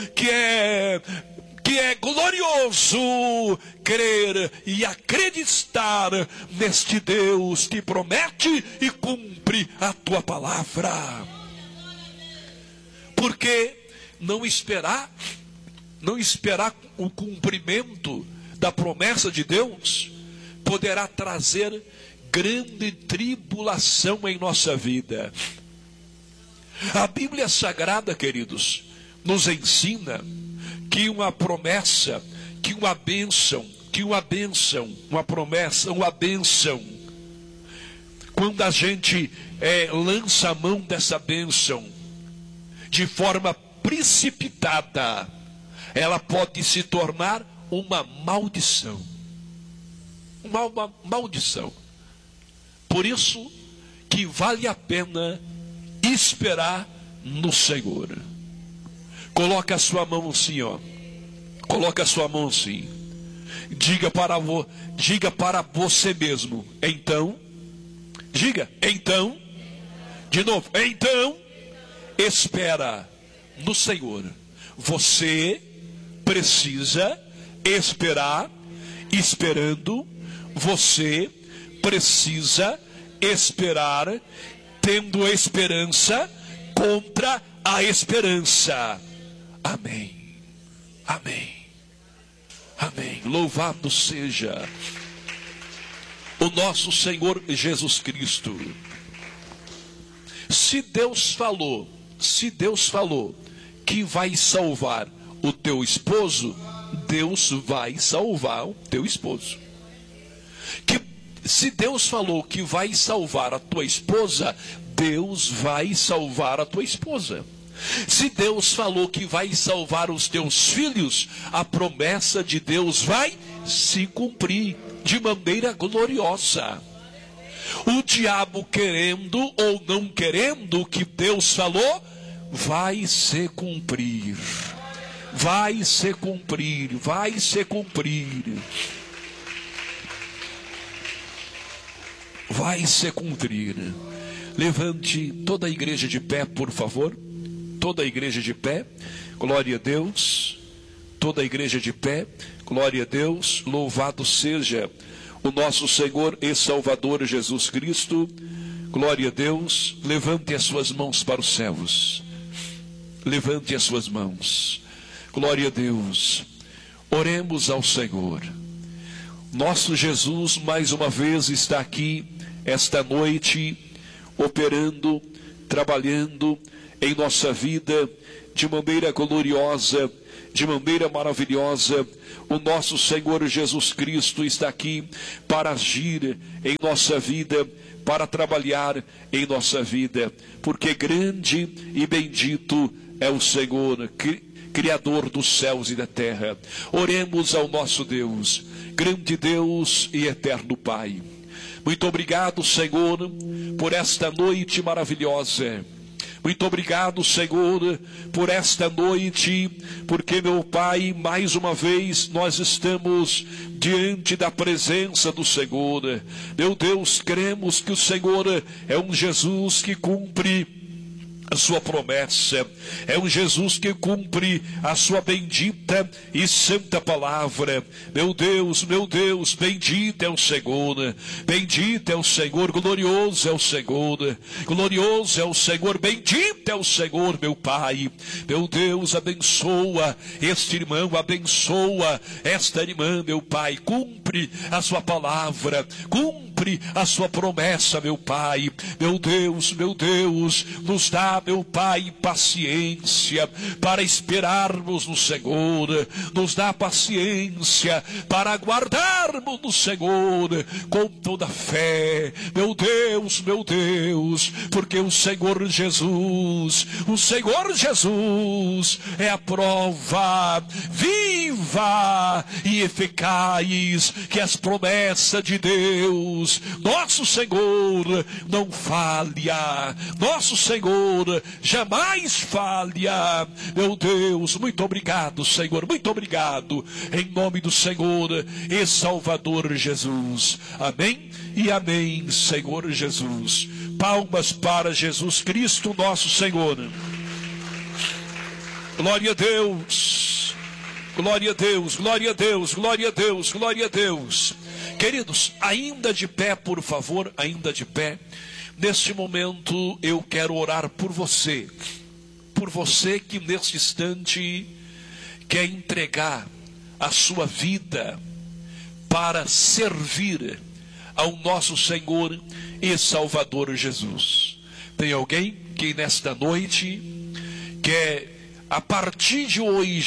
que é glorioso crer e acreditar neste Deus que promete e cumpre a tua palavra. Porque não esperar o cumprimento da promessa de Deus poderá trazer grande tribulação em nossa vida. A Bíblia Sagrada, queridos, nos ensina que uma promessa, que uma bênção, uma promessa, uma bênção, quando a gente lança a mão dessa bênção de forma precipitada, ela pode se tornar uma maldição. Uma maldição. Por isso que vale a pena esperar no Senhor. Coloca a sua mão assim, ó. Coloca a sua mão assim. Diga para você mesmo. Então. Diga. Então. De novo. Então. Espera no Senhor. Você precisa esperar. Esperando. Você precisa esperar. Tendo esperança contra a esperança. Amém. Amém. Amém. Louvado seja o nosso Senhor Jesus Cristo. Se Deus falou que vai salvar o teu esposo, Deus vai salvar o teu esposo. Se Deus falou que vai salvar a tua esposa, Deus vai salvar a tua esposa. Se Deus falou que vai salvar os teus filhos, a promessa de Deus vai se cumprir de maneira gloriosa. O diabo querendo ou não querendo o que Deus falou, vai se cumprir. Vai se cumprir, vai se cumprir. Vai se cumprir. Levante toda a igreja de pé, por favor. Toda a igreja de pé. Glória a Deus. Toda a igreja de pé. Glória a Deus. Louvado seja o nosso Senhor e Salvador Jesus Cristo. Glória a Deus. Levante as suas mãos para os céus. Levante as suas mãos. Glória a Deus. Oremos ao Senhor. Nosso Jesus mais uma vez está aqui esta noite, operando, trabalhando em nossa vida de maneira gloriosa, de maneira maravilhosa. O nosso Senhor Jesus Cristo está aqui para agir em nossa vida, para trabalhar em nossa vida, porque grande e bendito é o Senhor, Criador dos céus e da terra. Oremos ao nosso Deus, grande Deus e eterno Pai. Muito obrigado, Senhor, por esta noite maravilhosa. Muito obrigado, Senhor, por esta noite, porque, meu Pai, mais uma vez nós estamos diante da presença do Senhor. Meu Deus, cremos que o Senhor é um Jesus que cumpre a sua promessa, é um Jesus que cumpre a sua bendita e santa palavra. Meu Deus, bendito é o Senhor, bendito é o Senhor, glorioso é o Senhor, glorioso é o Senhor, bendito é o Senhor, meu Pai. Meu Deus, abençoa este irmão, abençoa esta irmã, meu Pai, cumpre a sua palavra, cumpre a sua promessa, meu Pai. Meu Deus, nos dá, meu Pai, paciência para esperarmos no Senhor, nos dá paciência para aguardarmos no Senhor com toda a fé, meu Deus, porque o Senhor Jesus é a prova viva e eficaz que as promessas de Deus, nosso Senhor, não falha, nosso Senhor jamais falha. Meu Deus, muito obrigado, Senhor, muito obrigado, em nome do Senhor e Salvador Jesus. Amém e amém, Senhor Jesus. Palmas para Jesus Cristo, nosso Senhor. Glória a Deus. Glória a Deus, glória a Deus, glória a Deus, glória a Deus. Queridos, ainda de pé, por favor, ainda de pé. Neste momento eu quero orar por você que neste instante quer entregar a sua vida para servir ao nosso Senhor e Salvador Jesus. Tem alguém que nesta noite quer, a partir de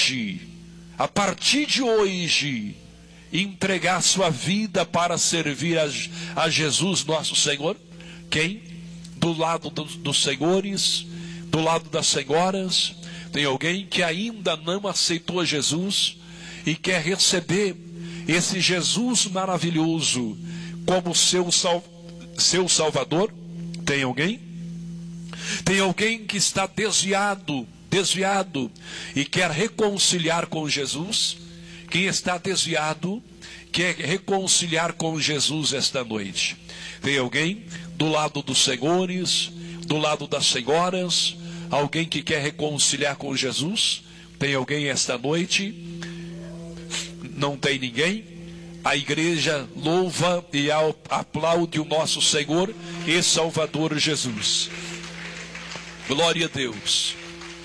hoje, entregar sua vida para servir a Jesus nosso Senhor? Quem? Do lado dos senhores, do lado das senhoras. Tem alguém que ainda não aceitou Jesus e quer receber esse Jesus maravilhoso como seu Salvador? Tem alguém? Tem alguém que está desviado e quer reconciliar com Jesus? Quem está desviado quer reconciliar com Jesus esta noite. Tem alguém do lado dos senhores, do lado das senhoras, alguém que quer reconciliar com Jesus? Tem alguém esta noite? Não tem ninguém? A igreja louva e aplaude o nosso Senhor e Salvador Jesus. Glória a Deus.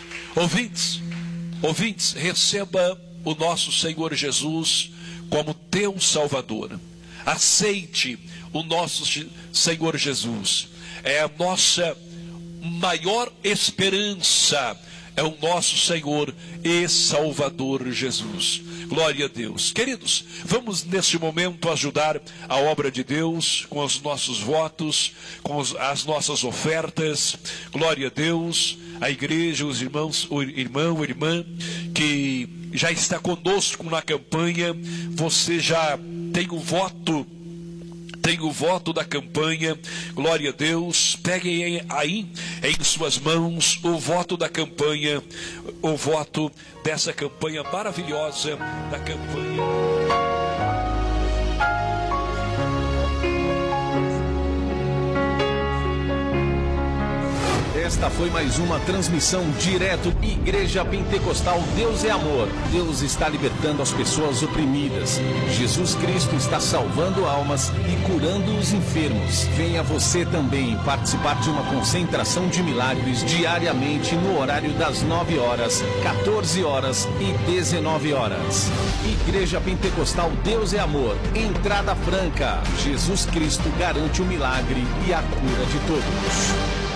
Ouvintes, receba o nosso Senhor Jesus como teu Salvador. Aceite o nosso Senhor Jesus. É a nossa maior esperança, é o nosso Senhor e Salvador Jesus. Glória a Deus. Queridos, vamos neste momento ajudar a obra de Deus com os nossos votos, com as nossas ofertas. Glória a Deus. A igreja, os irmãos, o irmã que já está conosco na campanha, você já tem o voto da campanha. Glória a Deus. Peguem aí em suas mãos o voto da campanha, o voto dessa campanha maravilhosa, da campanha. Esta foi mais uma transmissão direto Igreja Pentecostal Deus é Amor. Deus está libertando as pessoas oprimidas. Jesus Cristo está salvando almas e curando os enfermos. Venha você também participar de uma concentração de milagres diariamente no horário das 9 horas, 14 horas e 19 horas. Igreja Pentecostal Deus é Amor. Entrada franca. Jesus Cristo garante o milagre e a cura de todos.